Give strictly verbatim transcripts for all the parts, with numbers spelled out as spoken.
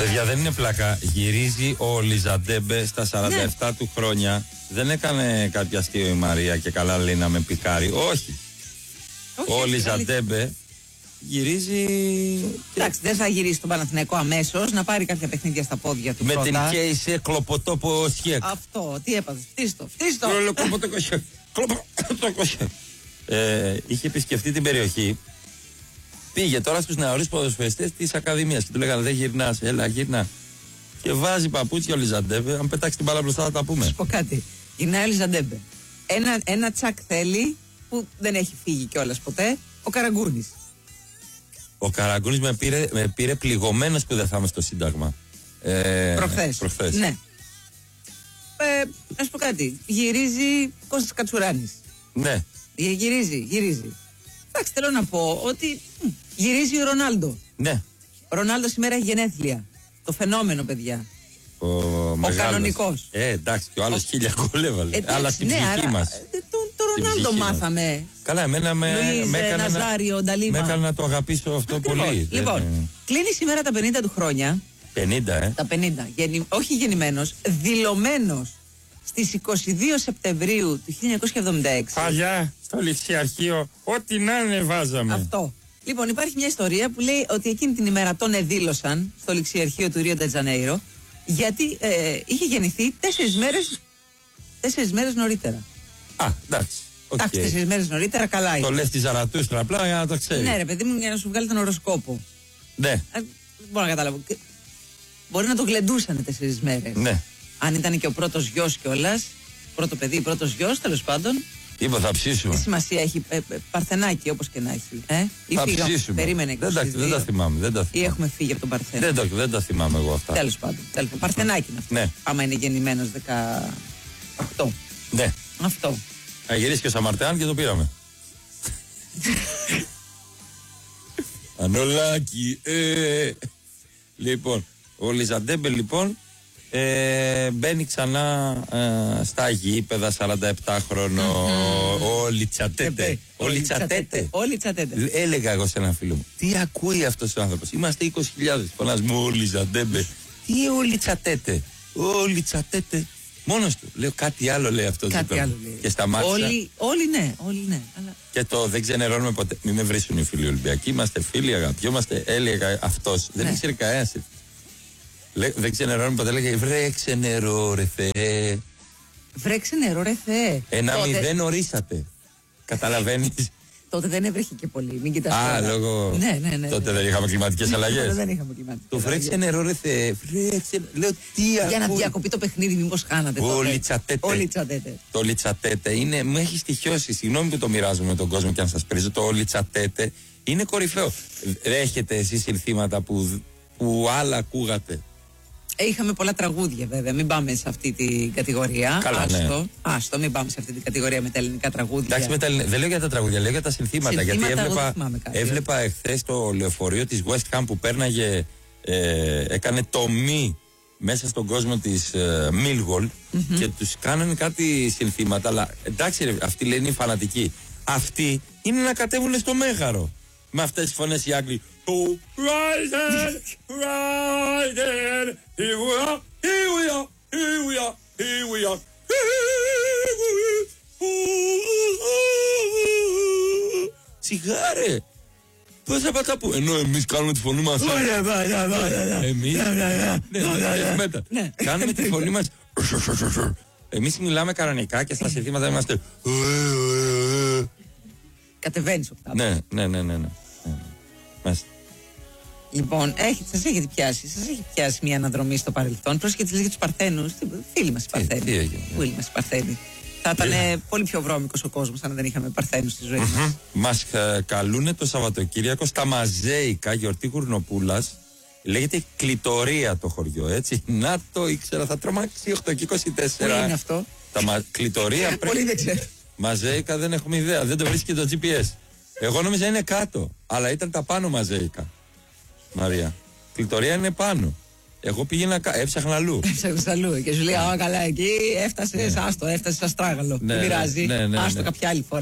Παιδιά, δεν είναι πλάκα. Γυρίζει ο Λιζαντέμπε στα σαράντα επτά ναι. του χρόνια. Δεν έκανε κάποια αστείο η Μαρία και καλά λέει να με πικάρει. Όχι. Όχι ο Λιζαντέμπε γυρίζει. Εντάξει, δεν θα γυρίσει τον Παναθηναϊκό αμέσως, να πάρει κάποια παιχνίδια στα πόδια του. Με πρώτα. την Κέισε κλοποτόπο σχέκ. Αυτό, τι έπαθε. Φτύστο, φτύστο. Κλοποτόπο σχέκ. Κλοποτόπο σχέκ. Είχε επισκεφτεί την περιοχή. Πήγε τώρα στους νεαρούς ποδοσφαιριστές της Ακαδημίας και του λέγανε δεν γυρνάς, έλα γυρνά. Και βάζει παπούτσια ο Λιζαντέμπε. Αν πετάξει την μπάλα μπροστά θα τα πούμε. Σου πω κάτι. Γυρνάει ο Λιζαντέμπε. Ένα, ένα τσακ θέλει που δεν έχει φύγει κιόλας ποτέ. Ο Καραγκούνης. Ο Καραγκούνης με πήρε, με πήρε πληγωμένος που δεν θα είμαι στο Σύνταγμα. Ε, προχθές. προχθές. Ναι. Ε, να σου πω κάτι. Γυρίζει Κώστας Κατσουράνης. Ναι. Γυρίζει, γυρίζει. Εντάξει, θέλω να πω ότι μ, γυρίζει ο Ρονάλντο. Ναι. Ο Ρονάλντο σήμερα έχει γενέθλια. Το φαινόμενο, παιδιά. Ο, ο κανονικός. Ε, εντάξει, και ο άλλος χίλια γκολ έβαλε. Αλλά στην ναι, ψυχή μας. Ε, το, το Ρονάλντο μάθαμε. Καλά, εμένα με, Λουίζ, με, έκανε Ναζάριο, να, με έκανε να το αγαπήσω αυτό Ακριβώς. πολύ. Λοιπόν, δεν... κλείνει σήμερα τα πενήντα του χρόνια. πενήντα, ε. Τα πενήντα. Γενι, όχι γεννημένος, δηλωμένος στις είκοσι δύο Σεπτεμβρίου του χίλια εννιακόσια εβδομήντα έξι. Παλιά, στο ληξιαρχείο, ό,τι να είναι βάζαμε. Αυτό. Λοιπόν, υπάρχει μια ιστορία που λέει ότι εκείνη την ημέρα τον εδήλωσαν στο ληξιαρχείο του Ρίο ντε Τζανέιρο γιατί ε, είχε γεννηθεί τέσσερις μέρες, τέσσερις μέρες νωρίτερα. Α, εντάξει. Εντάξει, okay. Τέσσερις μέρες νωρίτερα, καλά είναι. Το λες τη Ζαρατούστρα απλά για να το ξέρει. Ναι, ρε παιδί μου, για να σου βγάλει τον οροσκόπο. Ναι. Ε, δεν μπορώ να καταλάβω. Μπορεί να το γλεντούσανε τέσσερις μέρες. Ναι. Αν ήταν και ο πρώτος γιος κιόλας, πρώτο παιδί, πρώτος γιος, τέλος πάντων. Είπα, θα ψήσουμε. Τι σημασία έχει, ε, ε, Παρθενάκι όπως και να έχει. Ε? Ή θα φύγα, ψήσουμε. Περίμενε δεν, τα, δεν τα θυμάμαι. Δεν τα θυμάμαι. Ή έχουμε φύγει από τον Παρθένα. Δεν, το, δεν τα θυμάμαι εγώ αυτά. Τέλος πάντων. Τέλος, Παρθενάκι είναι αυτό. Ναι. Άμα είναι γεννημένος δεκαοκτώ. Ναι. Αυτό. Α, γυρίσει και ο Σαμαρτεάν και το πήραμε. Ανολάκι, ε. Λοιπόν, ο Λιζαντέμπε λοιπόν ε, μπαίνει ξανά ε, στα γήπεδα σαράντα επτά χρονών. Ο Λιτσατέτε. Ο Λιτσατέτε. Ο Λιτσατέτε. Έλεγα εγώ σε έναν φίλο μου, τι ακούει αυτός ο άνθρωπος. Είμαστε είκοσι χιλιάδες. Φωνάζουμε ο Λιζαντέμπε. Τι ο Λιτσατέτε. Ο Λιτσατέτε. Μόνος του. Λέω κάτι άλλο λέει αυτό. Κάτι άλλο λέει. Και σταμάτησα. Όλοι, όλοι ναι, όλοι ναι. Αλλά... Και το δεν ξενερώνουμε ποτέ. Μην με βρίσκουν οι φίλοι Ολυμπιακοί. Είμαστε φίλοι, αγαπιόμαστε. Έλεγα αυτός. Δεν ναι. ήξερε κανένα. Δεν ξενερώνουμε ποτέ. Έλεγα βρε ξενερώ ρε Θεέ. Βρε ξενερώ ρε Θεέ. Ένα τότε... μηδέν ορίσατε. Καταλαβαίνεις. Τότε δεν έβρεχε και πολύ. Μην κοιτάς. Α, τώρα. Λόγω. Ναι, ναι, ναι. Τότε ναι. δεν είχαμε κλιματικές αλλαγές. Τότε δεν είχαμε κλιματικές το βρε ξενερώ ρε Θεέ. Λέω τι ακούω. Για να διακοπεί το παιχνίδι, μήπως χάνατε. Ο Λιτσατέτε. Ο Λιτσατέτε. Το Λιτσατέτε είναι. Μου έχει στοιχειώσει. Συγγνώμη που το μοιράζομαι με τον κόσμο και αν σας πρίζω. Το Λιτσατέτε είναι κορυφαίο. Έχετε εσείς συνθήματα που, που άλλα ακούγατε. Είχαμε πολλά τραγούδια βέβαια, μην πάμε σε αυτή την κατηγορία. Καλά, άστο, ναι. άστο, μην πάμε σε αυτή την κατηγορία με τα ελληνικά τραγούδια. Εντάξει, με τα ελληνικά. Δεν λέω για τα τραγούδια, λέω για τα συνθήματα. συνθήματα γιατί έβλεπα, έβλεπα εχθές το λεωφορείο της West Ham που πέρναγε, ε, έκανε τομή μέσα στον κόσμο της ε, Millwall mm-hmm. και τους κάνανε κάτι συνθήματα. Αλλά εντάξει, ρε, αυτοί λένε είναι φανατικοί. Αυτοί είναι να κατέβουν στο Μέγαρο. Με αυτές τις φωνές οι Άγγλοι. Oh, Ryder, Ryder, here we are, here we are, here we are, here we are, σιγάρε! Πώς θα πάτα που, ενώ εμείς κάνουμε τη φωνή μας. Εμείς, κάνουμε τη φωνή μας. Εμείς μιλάμε κανονικά και στα συνθήματα είμαστε. Κατεβαίνεις οκτάβα. Ναι, ναι, ναι, ναι. Μάλιστα. Λοιπόν, έχει, σας έχετε πιάσει, σας έχει πιάσει μια αναδρομή στο παρελθόν. Πρόσεχε για τους Παρθένους. Φίλοι μας οι Παρθένοι. Τι έγινε. Φίλοι μας οι Παρθένοι. Θα ήταν yeah. πολύ πιο βρώμικος ο κόσμος αν δεν είχαμε Παρθένους στη ζωή μας. Mm-hmm. Μας ε, καλούνε το Σαββατοκύριακο στα Μαζέικα, γιορτή Γουρνοπούλας. Λέγεται Κλητορία το χωριό, έτσι. Να το ήξερα, θα τρομάξει οκτώ και είκοσι τέσσερα. Πού είναι αυτό? Τα μα... Κλητορία πρέπει. Πολύ δεν ξέρω. Μαζέικα δεν έχουμε ιδέα, δεν το βρίσκει το τζι πι ες. Εγώ νόμιζα είναι κάτω, αλλά ήταν τα πάνω Μαζέικα. Μαρία. Κλητορία είναι πάνω. Εγώ πήγαινα, έψαχνα αλλού. Έψαχνα αλλού και σου λέει, α, καλά, εκεί έφτασε, ναι. άστο, έφτασε σαν στράγαλο. Ναι, δεν πειράζει. Ναι, ναι, ναι, άστο ναι. κάποια άλλη φορά.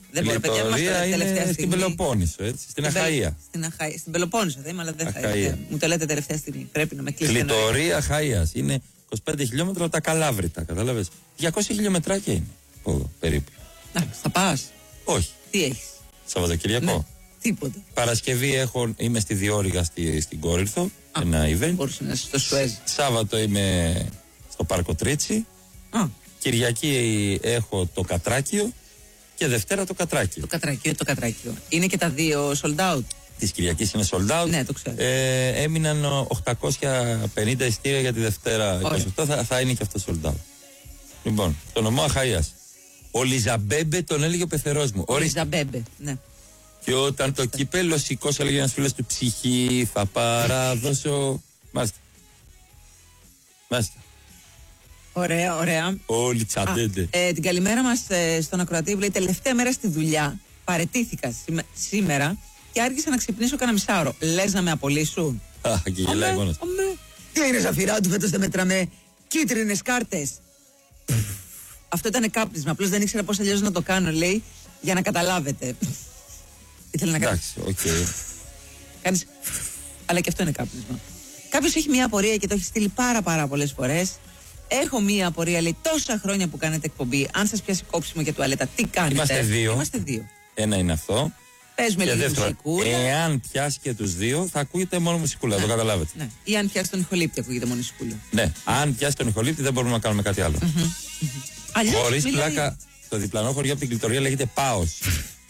Δεν μπορεί, παιδιά, είμαστε τελευταία στιγμή. Στην Πελοπόννησο, έτσι, στην Αχαΐα. Στην, Αχα... στην Πελοπόννησο δεν είμαι, αλλά δεν θα είναι. Μου το λέτε τελευταία στιγμή. Πρέπει να με κλείσετε. Κλειτορία Αχαΐας. Είναι είκοσι πέντε χιλιόμετρα από τα Καλάβρητα, κατάλαβες. διακόσια χιλιόμετράκια είναι. Εδώ, περίπου. Εντάξει, θα πας. Όχι. Τι έχεις? Σαββατοκυριακό. Ναι, τίποτα. Παρασκευή έχω, είμαι στη Διόρυγα στη, στην Κόρινθο. Α, ένα event. Μπορούσε να είσαι στο Σουέζ. Σάββατο είμαι στο Πάρκο Τρίτσι. Α. Κυριακή έχω το Κατράκιο. Και Δευτέρα το Κατράκιο. Το Κατράκιο, το Κατράκιο. Είναι και τα δύο sold out. Της Κυριακής είναι sold out. Ναι, το ξέρω. Ε, έμειναν οκτακόσια πενήντα εισιτήρια για τη Δευτέρα είκοσι οκτώ. Θα, θα είναι και αυτό sold out. Λοιπόν, το νομό Αχαΐας. Ο Λιζαμπέμπε τον έλεγε ο πεθερός μου. Ο Λιζαμπέμπε, ναι. Και όταν το κύπελο σηκώσει, έλεγε ένας φίλος του, ψυχή θα παραδώσω. Μάλιστα. Μάλιστα. Ωραία, ωραία. Ο Λιτσαντέντε. Ε, την καλημέρα μας ε, στον ακροατή που λέει: τελευταία μέρα στη δουλειά. Παρετήθηκα σήμε, σήμερα και άρχισα να ξυπνήσω κανένα μισάωρο. Λες να με απολύσουν? Α, και γελάει μόνος. Τι είναι Ζαφυρά του, φέτος δεν μετράμε κίτρινες κάρτες. Αυτό ήταν κάπνισμα. Απλώς δεν ήξερα πώς αλλιώς να το κάνω, λέει, για να καταλάβετε. Ήθελε να κάνει. Εντάξει, οκ. Okay. Κάνεις. Αλλά και αυτό είναι κάπνισμα. Κάποιος έχει μια απορία και το έχει στείλει πάρα πάρα πολλές φορές. Έχω μία απορία, λέει, τόσα χρόνια που κάνετε εκπομπή. Αν σας πιάσει κόψιμο για τουαλέτα, τι κάνετε? Είμαστε δύο. Είμαστε δύο. Ένα είναι αυτό. Παίζουμε και λίγο μουσικούλα. Εάν πιάσει και τους δύο, θα ακούγεται μόνο μουσικούλα. Ναι. Το καταλάβετε. Ναι. Ή αν πιάσει τον ηχολήπτη, ακούγεται μόνο μουσικούλα. Ναι. Αν πιάσει τον ηχολήπτη, δεν μπορούμε να κάνουμε κάτι άλλο. Mm-hmm. Χωρίς μιλάει... πλάκα, το διπλανό χωριό από την Κλειτορία λέγεται Πάος.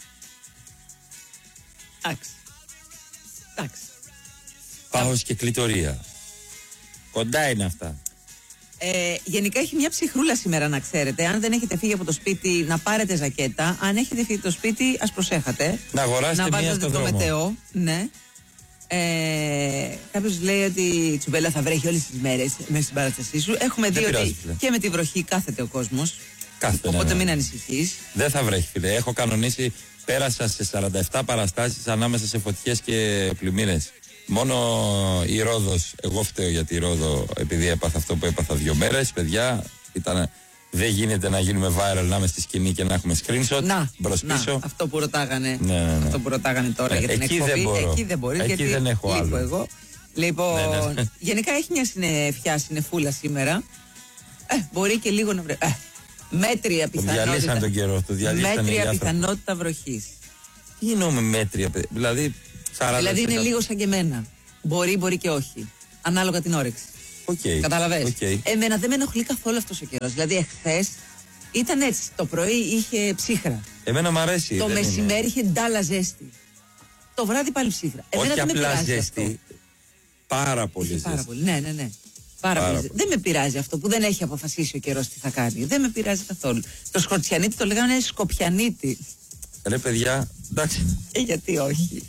Εντάξει. Εντάξει. Πάος και Κλειτορία. Κοντά είναι αυτά. Ε, γενικά έχει μια ψυχρούλα σήμερα, να ξέρετε. Αν δεν έχετε φύγει από το σπίτι, να πάρετε ζακέτα. Αν έχετε φύγει από το σπίτι, ας προσέχατε. Να αγοράσετε να μία στο δρόμο. Μετεό. Ναι. Ε, κάποιος λέει ότι η τσουμπέλα θα βρέχει όλες τις μέρες μέσα στην παράστασή σου. Έχουμε δει ότι και με τη βροχή κάθεται ο κόσμος. Κάθεται, οπότε ναι, ναι. μην ανησυχείς. Δεν θα βρέχει, φίλε. Έχω κανονίσει, πέρασα σε σαράντα επτά παραστάσεις ανάμεσα σε φωτιές και πλημμύρες. Μόνο η Ρόδος, εγώ φταίω για τη Ρόδο, επειδή έπαθα αυτό που έπαθα δύο μέρες. Παιδιά, ήταν, δεν γίνεται να γίνουμε viral, να είμαι στη σκηνή και να έχουμε screenshot. Να, μπρος πίσω. Να, αυτό που ρωτάγανε, ναι, ναι, ναι. αυτό που ρωτάγανε τώρα ναι, για την εκεί εκπομπή. Δεν μπορώ. Εκεί δεν μπορεί, εκεί γιατί δεν έχω άλλο. Εγώ. Λοιπόν, ναι, ναι. γενικά έχει μια συννεφιά, συννεφούλα σήμερα. Ε, μπορεί και λίγο να βρει. Ε, μέτρια πιθανότητα. Το διαλύσαν τον καιρό. Το διαλύσαν μέτρια πιθανότητα βροχής. Τι εννοούμε μέτρια, δηλαδή. Δηλαδή είναι λίγο σαν και εμένα. Μπορεί, μπορεί και όχι. Ανάλογα την όρεξη. Okay. Καταλαβες. Okay. Εμένα δεν με ενοχλεί καθόλου αυτός ο καιρός. Δηλαδή εχθές ήταν έτσι. Το πρωί είχε ψύχρα. Εμένα μου αρέσει. Το μεσημέρι είναι. είχε ντάλα ζέστη. Το βράδυ πάλι ψύχρα. Εμένα όχι δεν απλά με ζέστη. Αυτό. Πάρα πολύ ζέστη. Πάρα πολύ. Ναι, ναι, ναι. Πάρα Πάρα πολύ. πολύ. Δεν με πειράζει αυτό που δεν έχει αποφασίσει ο καιρός τι θα κάνει. Δεν με πειράζει καθόλου. Το σκορτσιανίτι το λέγανε σκοπιανίτι. Ρε παιδιά, εντάξει. Ε, γιατί όχι.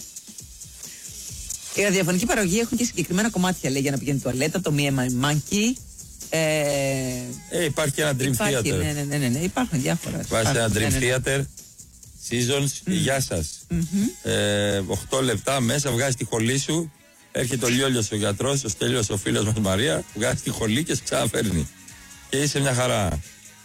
Η ραδιοφωνική παραγωγή έχουν και συγκεκριμένα κομμάτια, λέει, για να πηγαίνει τουαλέτα. Το Me and My Monkey. Ε, ε, υπάρχει και ένα Dream υπάρχει, Theater. Ναι, ναι, ναι, ναι, ναι, υπάρχουν διάφορα. Βάζει ένα Dream ναι, ναι, ναι. Theater. Seasons, mm. γεια σας. Mm-hmm. Ε, οχτώ λεπτά μέσα, βγάζει τη χολή σου. Έρχεται ο Λιόλιος ο γιατρός, ο Στέλιος ο φίλος μας Μαρία. Βγάζει τη χολή και σε ξαναφέρνει. Και είσαι μια χαρά.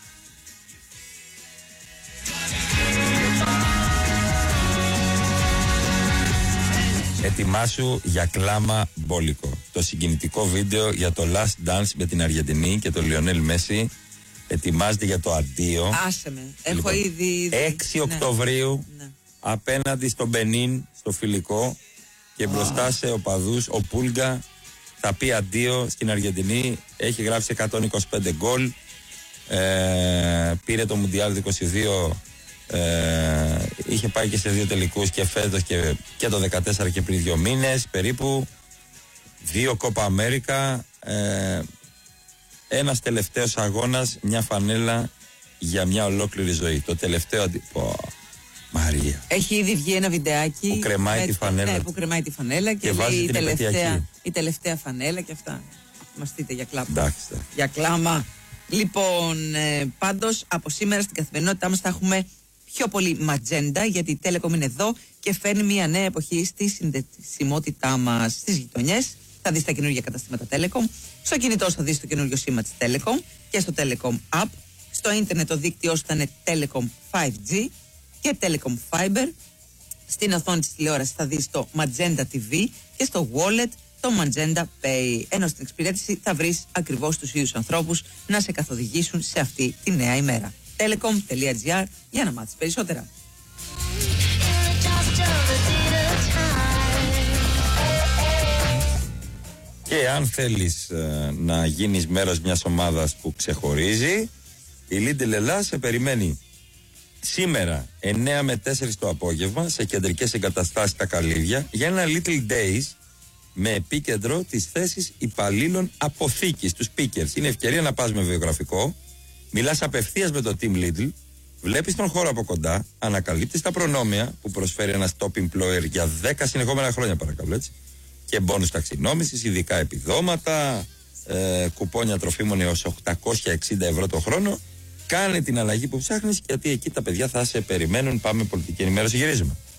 Ετοιμάσου για κλάμα μπόλικο. Το συγκινητικό βίντεο για το Last Dance με την Αργεντινή και τον Λιονέλ Μέση ετοιμάζεται για το αντίο. Άσε με. Έχω λοιπόν, ήδη... έξι Οκτωβρίου ναι. απέναντι στο Μπενίν, στο φιλικό και μπροστά oh. σε οπαδούς ο Πούλγκα θα πει αντίο στην Αργεντινή. Έχει γράψει εκατόν είκοσι πέντε γκολ. Ε, πήρε το Μουντιάλ είκοσι δύο. Ε, είχε πάει και σε δύο τελικούς και φέτος και, και το δεκατέσσερα και πριν δύο μήνες περίπου. Δύο Κόπα Αμέρικα. Ε, ένας τελευταίος αγώνας, μια φανέλα για μια ολόκληρη ζωή. Το τελευταίο αντίπο. Μαρία. Έχει ήδη βγει ένα βιντεάκι που κρεμάει με, τη φανέλα. Ναι, που κρεμάει τη φανέλα και, και λέει η τελευταία, η τελευταία φανέλα και αυτά. Μαστείτε για κλάμα. Εντάξει. Για κλάμα. Λοιπόν, ε, πάντως από σήμερα στην καθημερινότητά μας θα έχουμε πιο πολύ ματζέντα, γιατί η Telecom είναι εδώ και φέρνει μια νέα εποχή στη συνδεσιμότητά μας στις γειτονιές. Θα δεις τα καινούργια καταστήματα Telecom. Στο κινητό θα δεις το καινούργιο σήμα της Telecom και στο Telecom App. Στο ίντερνετ το δίκτυό σου θα είναι Telecom φάιβ τζι και Telecom Fiber. Στην οθόνη της τηλεόρασης θα δεις το Magenta τι βι και στο wallet το Magenta Pay. Ενώ στην εξυπηρέτηση θα βρεις ακριβώς τους ίδιους ανθρώπους να σε καθοδηγήσουν σε αυτή τη νέα ημέρα. telecom.gr για να μάθεις περισσότερα. Και αν θέλεις ε, να γίνεις μέρος μιας ομάδας που ξεχωρίζει, η Lidl Ελλάς σε περιμένει σήμερα εννέα με τέσσερα το απόγευμα σε κεντρικές εγκαταστάσεις τα Καλύβια για ένα Little Days με επίκεντρο τις θέσεις υπαλλήλων αποθήκης, τους pickers. Είναι ευκαιρία να πας με βιογραφικό, μιλάς απευθείας με το Team Lidl, βλέπεις τον χώρο από κοντά, ανακαλύπτεις τα προνόμια που προσφέρει ένας top employer για δέκα συνεχόμενα χρόνια, παρακαλώ, έτσι, και μπόνους ταξινόμησης, ειδικά επιδόματα, ε, κουπόνια τροφίμων έως οκτακόσια εξήντα ευρώ το χρόνο. Κάνε την αλλαγή που ψάχνεις, γιατί εκεί τα παιδιά θα σε περιμένουν. Πάμε πολιτική ενημέρωση, γυρίζουμε.